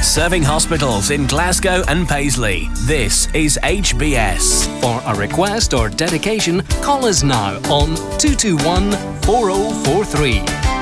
serving hospitals in Glasgow and Paisley. This is HBS. For a request or dedication, call us now on 221 4043.